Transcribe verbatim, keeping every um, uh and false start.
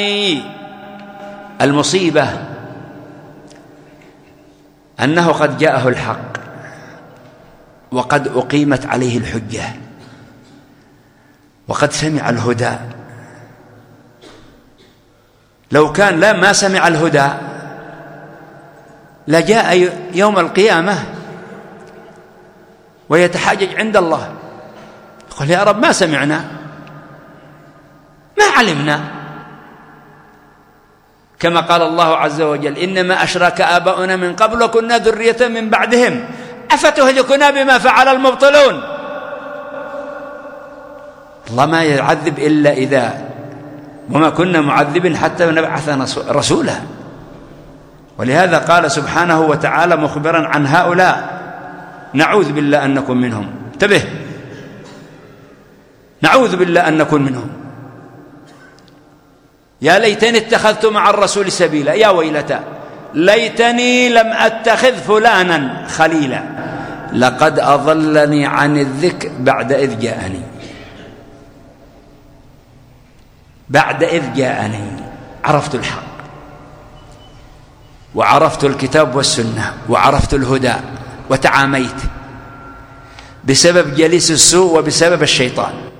المصيبة أنه قد جاءه الحق وقد أقيمت عليه الحجة وقد سمع الهدى. لو كان لا ما سمع الهدى لجاء يوم القيامة ويتحاجج عند الله، يقول يا رب ما سمعنا ما علمنا، كما قال الله عز وجل إنما أشرك آباؤنا من قبل وكنا ذرية من بعدهم أفتهلكنا بما فعل المبطلون. الله ما يعذب إلا إذا وما كنا معذبين حتى نبعث رسولا. ولهذا قال سبحانه وتعالى مخبرا عن هؤلاء نعوذ بالله أن نكون منهم. انتبه، نعوذ بالله أن نكون منهم. يا ليتني اتخذت مع الرسول سبيلا، يا ويلتى ليتني لم أتخذ فلانا خليلا لقد أضلني عن الذكر بعد إذ جاءني. بعد إذ جاءني عرفت الحق وعرفت الكتاب والسنة وعرفت الهدى وتعاميت بسبب جليس السوء وبسبب الشيطان.